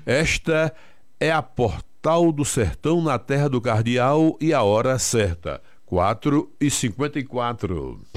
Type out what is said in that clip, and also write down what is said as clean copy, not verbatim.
Esta é a Portal do Sertão na Terra do Cardeal e a hora certa, 4h54.